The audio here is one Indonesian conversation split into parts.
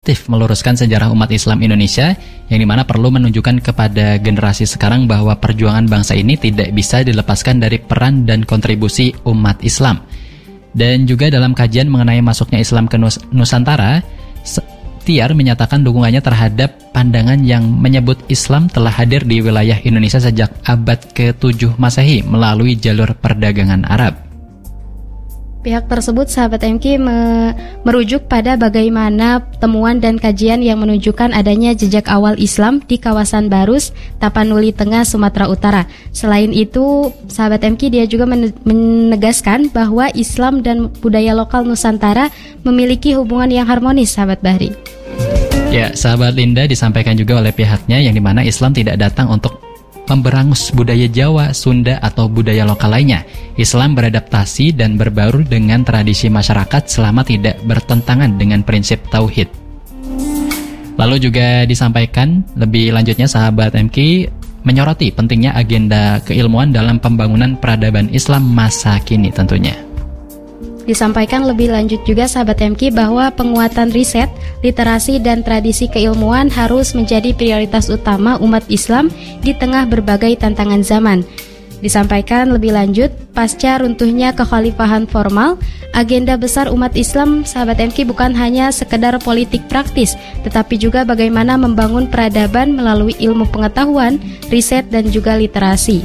meluruskan sejarah umat Islam Indonesia, yang dimana perlu menunjukkan kepada generasi sekarang bahwa perjuangan bangsa ini tidak bisa dilepaskan dari peran dan kontribusi umat Islam. Dan juga dalam kajian mengenai masuknya Islam ke Nusantara, Tiar menyatakan dukungannya terhadap pandangan yang menyebut Islam telah hadir di wilayah Indonesia sejak abad ke-7 Masehi melalui jalur perdagangan Arab. Pihak tersebut, sahabat MK, merujuk pada bagaimana temuan dan kajian yang menunjukkan adanya jejak awal Islam di kawasan Barus, Tapanuli Tengah, Sumatera Utara. Selain itu, sahabat MK, dia juga menegaskan bahwa Islam dan budaya lokal Nusantara memiliki hubungan yang harmonis, sahabat Bahri. Ya, sahabat Linda, disampaikan juga oleh pihaknya yang dimana Islam tidak datang untuk memberangus budaya Jawa, Sunda, atau budaya lokal lainnya. Islam beradaptasi dan berbaur dengan tradisi masyarakat selama tidak bertentangan dengan prinsip tauhid. Lalu juga disampaikan lebih lanjutnya, sahabat MK menyoroti pentingnya agenda keilmuan dalam pembangunan peradaban Islam masa kini tentunya. Disampaikan lebih lanjut juga, sahabat MK, bahwa penguatan riset, literasi, dan tradisi keilmuan harus menjadi prioritas utama umat Islam di tengah berbagai tantangan zaman. Disampaikan lebih lanjut, pasca runtuhnya kekhalifahan formal, agenda besar umat Islam, sahabat MK, bukan hanya sekedar politik praktis, tetapi juga bagaimana membangun peradaban melalui ilmu pengetahuan, riset, dan juga literasi.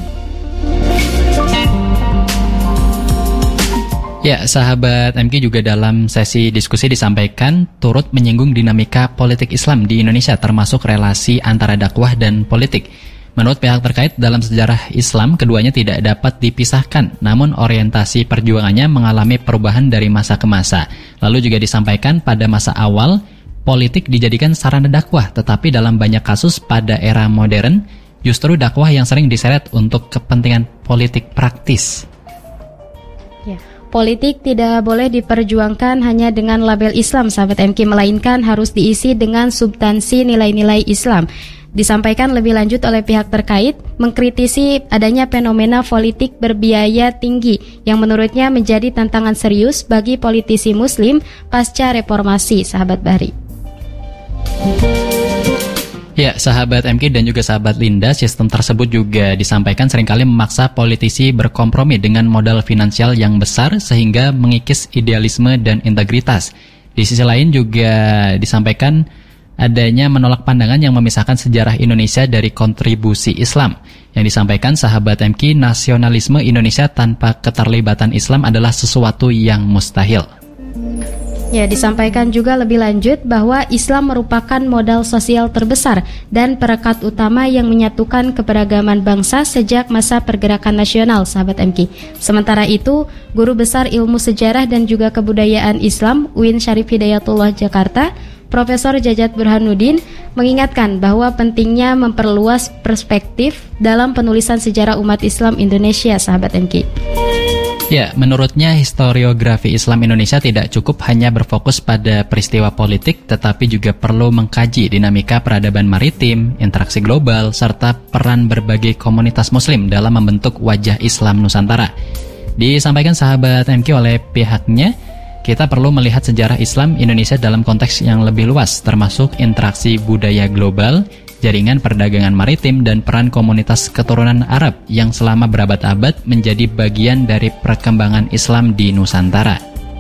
Ya, sahabat MK, juga dalam sesi diskusi disampaikan turut menyinggung dinamika politik Islam di Indonesia, termasuk relasi antara dakwah dan politik. Menurut pihak terkait, dalam sejarah Islam keduanya tidak dapat dipisahkan, namun orientasi perjuangannya mengalami perubahan dari masa ke masa. Lalu juga disampaikan pada masa awal, politik dijadikan sarana dakwah, tetapi dalam banyak kasus pada era modern, justru dakwah yang sering diseret untuk kepentingan politik praktis. Ya. Politik tidak boleh diperjuangkan hanya dengan label Islam, sahabat MK, melainkan harus diisi dengan substansi nilai-nilai Islam. Disampaikan lebih lanjut oleh pihak terkait, mengkritisi adanya fenomena politik berbiaya tinggi yang menurutnya menjadi tantangan serius bagi politisi muslim pasca reformasi, sahabat Bahri. Ya, sahabat MK dan juga sahabat Linda, sistem tersebut juga disampaikan seringkali memaksa politisi berkompromi dengan modal finansial yang besar sehingga mengikis idealisme dan integritas. Di sisi lain juga disampaikan adanya menolak pandangan yang memisahkan sejarah Indonesia dari kontribusi Islam. Yang disampaikan sahabat MK, nasionalisme Indonesia tanpa keterlibatan Islam adalah sesuatu yang mustahil. Ya, disampaikan juga lebih lanjut bahwa Islam merupakan modal sosial terbesar dan perekat utama yang menyatukan keberagaman bangsa sejak masa pergerakan nasional, sahabat MK. Sementara itu, Guru Besar Ilmu Sejarah dan juga Kebudayaan Islam UIN Syarif Hidayatullah Jakarta, Profesor Jajat Burhanuddin, mengingatkan bahwa pentingnya memperluas perspektif dalam penulisan sejarah umat Islam Indonesia, sahabat MK. Ya, menurutnya historiografi Islam Indonesia tidak cukup hanya berfokus pada peristiwa politik, tetapi juga perlu mengkaji dinamika peradaban maritim, interaksi global, serta peran berbagai komunitas muslim dalam membentuk wajah Islam Nusantara. Disampaikan sahabat MK oleh pihaknya, kita perlu melihat sejarah Islam Indonesia dalam konteks yang lebih luas, termasuk interaksi budaya global, jaringan perdagangan maritim, dan peran komunitas keturunan Arab yang selama berabad-abad menjadi bagian dari perkembangan Islam di Nusantara.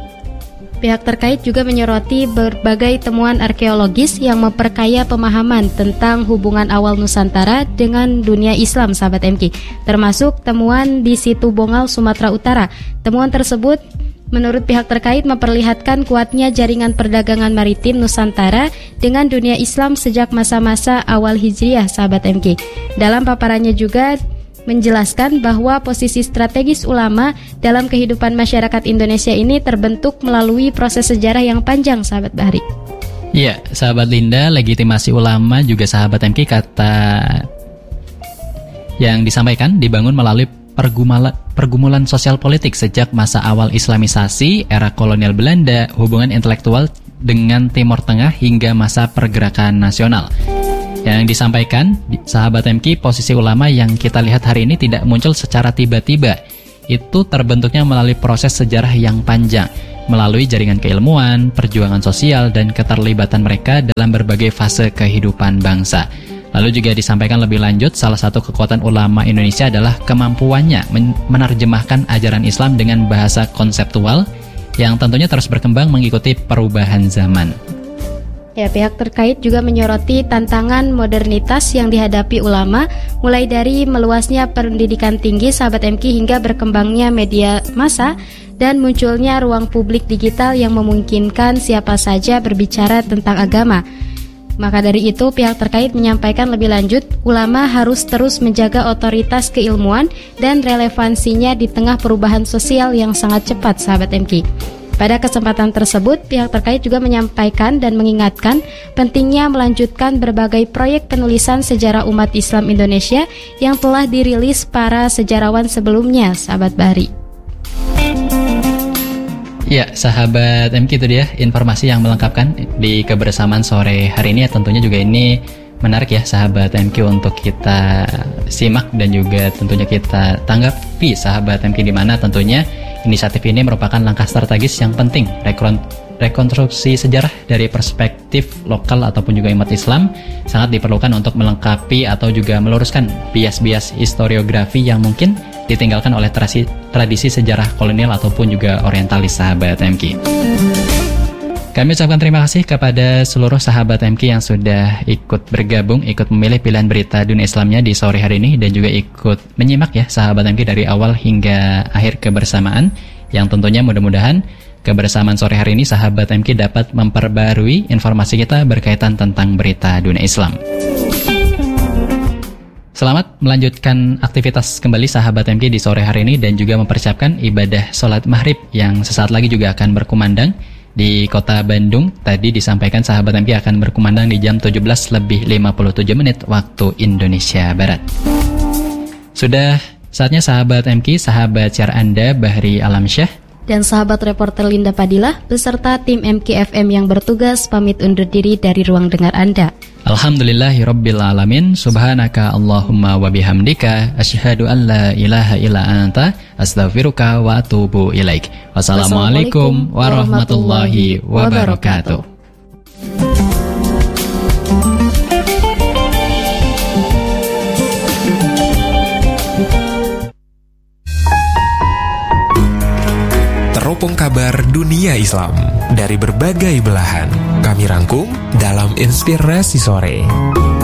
Pihak terkait juga menyoroti berbagai temuan arkeologis yang memperkaya pemahaman tentang hubungan awal Nusantara dengan dunia Islam, sahabat MK, termasuk temuan di Situ Bongal, Sumatera Utara. Temuan tersebut menurut pihak terkait memperlihatkan kuatnya jaringan perdagangan maritim Nusantara dengan dunia Islam sejak masa-masa awal Hijriah, sahabat MK. Dalam paparannya juga menjelaskan bahwa posisi strategis ulama dalam kehidupan masyarakat Indonesia ini terbentuk melalui proses sejarah yang panjang, sahabat Bahri. Ya, sahabat Linda, legitimasi ulama juga sahabat MK kata yang disampaikan dibangun melalui pergumulan sosial politik sejak masa awal Islamisasi, era kolonial Belanda, hubungan intelektual dengan Timur Tengah hingga masa pergerakan nasional. Yang disampaikan, sahabat MK, posisi ulama yang kita lihat hari ini tidak muncul secara tiba-tiba. itu terbentuknya melalui proses sejarah yang panjang, melalui jaringan keilmuan, perjuangan sosial, dan keterlibatan mereka dalam berbagai fase kehidupan bangsa. Lalu juga disampaikan lebih lanjut, salah satu kekuatan ulama Indonesia adalah kemampuannya menerjemahkan ajaran Islam dengan bahasa konseptual yang tentunya terus berkembang mengikuti perubahan zaman. Ya, pihak terkait juga menyoroti tantangan modernitas yang dihadapi ulama, mulai dari meluasnya pendidikan tinggi sahabat MQ hingga berkembangnya media massa dan munculnya ruang publik digital yang memungkinkan siapa saja berbicara tentang agama. Maka dari itu, pihak terkait menyampaikan lebih lanjut, ulama harus terus menjaga otoritas keilmuan dan relevansinya di tengah perubahan sosial yang sangat cepat, sahabat MQ. Pada kesempatan tersebut, pihak terkait juga menyampaikan dan mengingatkan pentingnya melanjutkan berbagai proyek penulisan sejarah umat Islam Indonesia yang telah dirilis para sejarawan sebelumnya, sahabat Bahri. Ya, sahabat MQ, itu dia informasi yang melengkapkan di kebersamaan sore hari ini. Tentunya juga ini menarik ya sahabat MQ untuk kita simak dan juga tentunya kita tanggapi sahabat MQ, di mana tentunya inisiatif ini merupakan langkah strategis yang penting rekonstruksi sejarah dari perspektif lokal ataupun juga umat Islam sangat diperlukan untuk melengkapi atau juga meluruskan bias-bias historiografi yang mungkin ditinggalkan oleh tradisi sejarah kolonial ataupun juga orientalis, sahabat MQ. Kami ucapkan terima kasih kepada seluruh sahabat MQ yang sudah ikut bergabung, ikut memilih pilihan berita dunia Islamnya di sore hari ini, dan juga ikut menyimak ya sahabat MQ dari awal hingga akhir kebersamaan, yang tentunya mudah-mudahan kebersamaan sore hari ini sahabat MQ dapat memperbarui informasi kita berkaitan tentang berita dunia Islam. Selamat melanjutkan aktivitas kembali sahabat MQ di sore hari ini, dan juga mempersiapkan ibadah sholat maghrib yang sesaat lagi juga akan berkumandang di kota Bandung. Tadi disampaikan sahabat MQ akan berkumandang di jam 17:57 waktu Indonesia Barat. Sudah saatnya sahabat MQ, sahabat siar Anda Bahri Alamsyah dan sahabat reporter Linda Padilah beserta tim MQ FM yang bertugas pamit undur diri dari ruang dengar Anda. Alhamdulillahirabbil alamin, subhanaka Allahumma wa bihamdika asyhadu an la ilaha illa anta astaghfiruka wa atubu ilaik. Wassalamualaikum warahmatullahi wabarakatuh. Teropong kabar dunia Islam dari berbagai belahan kami rangkum dalam Inspirasi Sore.